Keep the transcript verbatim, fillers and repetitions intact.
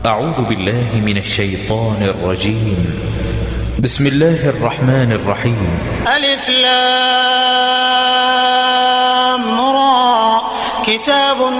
أعوذ بالله من الشيطان الرجيم. بسم الله الرحمن الرحيم. ألف لام را كتاب